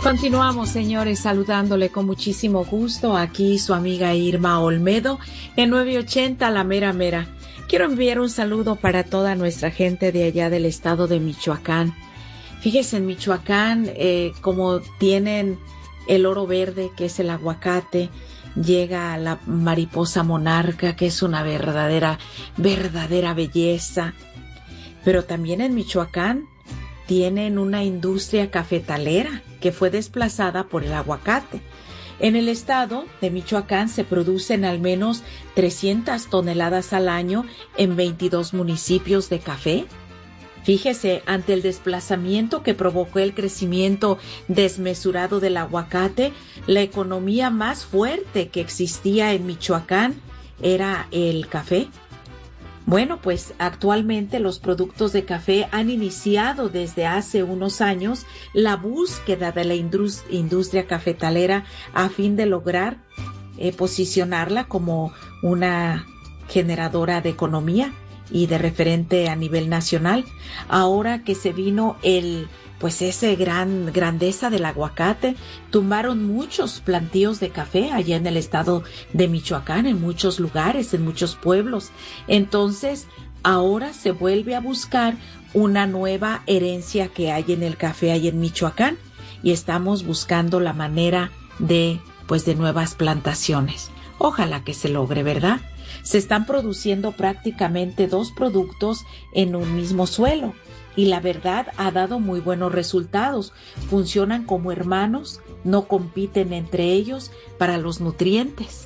Continuamos, señores, saludándole con muchísimo gusto. Aquí su amiga Irma Olmedo en 980 La Mera Mera. Quiero enviar un saludo para toda nuestra gente de allá del estado de Michoacán. Fíjese, en Michoacán, como tienen el oro verde, que es el aguacate, llega la mariposa monarca, que es una verdadera belleza. Pero también en Michoacán tienen una industria cafetalera que fue desplazada por el aguacate. En el estado de Michoacán se producen al menos 300 toneladas al año en 22 municipios de café. Fíjese, ante el desplazamiento que provocó el crecimiento desmesurado del aguacate, la economía más fuerte que existía en Michoacán era el café. Bueno, pues actualmente los productos de café han iniciado desde hace unos años la búsqueda de la industria cafetalera a fin de lograr posicionarla como una generadora de economía y de referente a nivel nacional. Ahora que se vino esa grandeza del aguacate, tumbaron muchos plantíos de café allá en el estado de Michoacán, en muchos lugares, en muchos pueblos. Entonces, ahora se vuelve a buscar una nueva herencia que hay en el café allá en Michoacán y estamos buscando la manera de nuevas plantaciones. Ojalá que se logre, ¿verdad? Se están produciendo prácticamente 2 productos en un mismo suelo. Y la verdad ha dado muy buenos resultados. Funcionan como hermanos, no compiten entre ellos para los nutrientes.